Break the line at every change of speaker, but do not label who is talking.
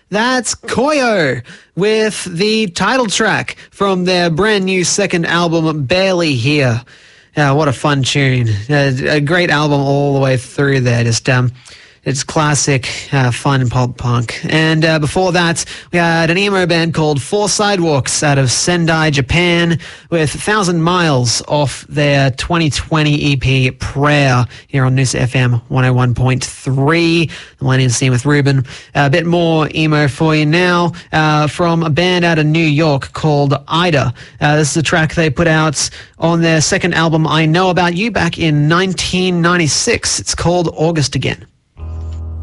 That's Koyo with the title track from their brand new second album, Barely Here. What a fun tune. A great album all the way through there. It's classic, fun pop punk. And before that, we had an emo band called Four Sidewalks out of Sendai, Japan, with 1,000 Miles off their 2020 EP Prayer here on Noosa FM 101.3. The Millennium Scene with Ruben. A bit more emo for you now from a band out of New York called Ida. This is a track they put out on their second album, I Know About You, back in 1996. It's called August Again.